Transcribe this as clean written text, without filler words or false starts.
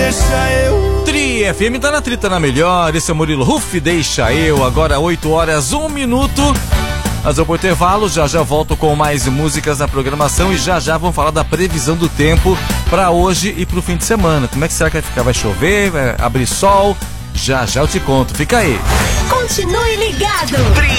deixa eu. Tri FM tá na trita na melhor. Esse é o Murilo Huff, deixa eu. Agora 8 horas, 1 minuto. Mas eu vou pro intervalo, já volto com mais músicas na programação e já vamos falar da previsão do tempo para hoje e pro fim de semana. Como é que será que vai ficar? Vai chover? Vai abrir sol? Já eu te conto. Fica aí. Continue ligado.